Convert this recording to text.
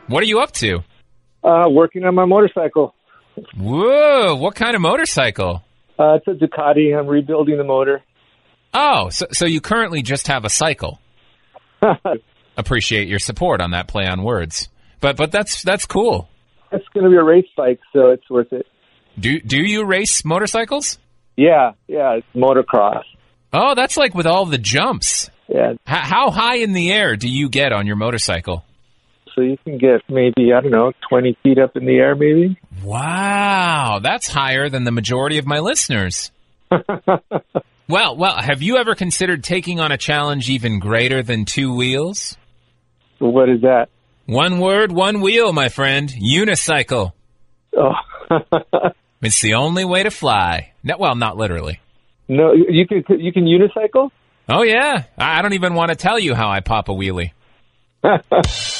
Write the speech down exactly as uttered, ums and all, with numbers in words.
What are you up to? Uh, working on my motorcycle. Whoa, what kind of motorcycle? Uh, it's a Ducati. I'm rebuilding the motor. Oh, so, so you currently just have a cycle. Appreciate your support on that play on words. But but that's that's cool. It's going to be a race bike, so it's worth it. Do do you race motorcycles? Yeah, yeah, it's motocross. Oh, that's like with all the jumps. Yeah. H- how high in the air do you get on your motorcycle? So you can get maybe, I don't know, twenty feet up in the air maybe. Wow, that's higher than the majority of my listeners. Well, well, have you ever considered taking on a challenge even greater than two wheels? What is that? One word, one wheel, my friend. Unicycle. Oh. It's the only way to fly. No, well, not literally. No, you can you can unicycle? Oh, yeah. I don't even want to tell you how I pop a wheelie.